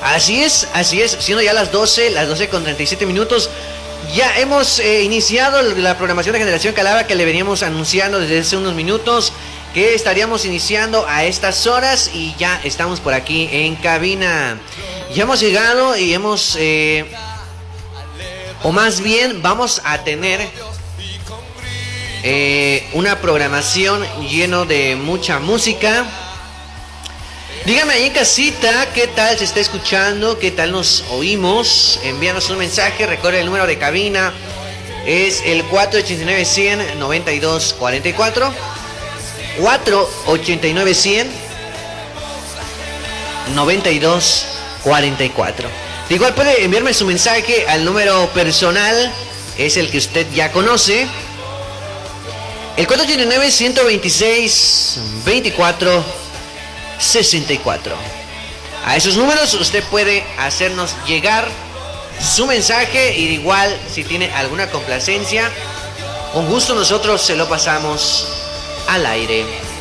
Así es, siendo ya las 12 con 37 minutos. Ya hemos iniciado la programación de Generación Calabria, que le veníamos anunciando desde hace unos minutos que estaríamos iniciando a estas horas, y ya estamos por aquí en cabina. Ya hemos llegado y hemos, o más bien vamos a tener una programación lleno de mucha música. Dígame ahí en casita qué tal se está escuchando, qué tal nos oímos. Envíanos un mensaje. Recuerda, el número de cabina es el 489-100-9244. 489-100-9244. De igual puede enviarme su mensaje al número personal, es el que usted ya conoce, el 489-126-2464. A esos números usted puede hacernos llegar su mensaje, y de igual, si tiene alguna complacencia, con gusto nosotros se lo pasamos al aire.